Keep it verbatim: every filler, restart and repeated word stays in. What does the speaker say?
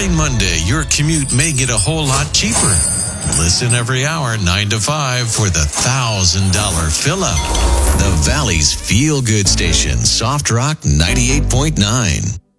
Starting Monday, your commute may get a whole lot cheaper. Listen every hour, nine to five, for the one thousand dollars fill-up. The Valley's feel-good station, Soft Rock ninety-eight point nine.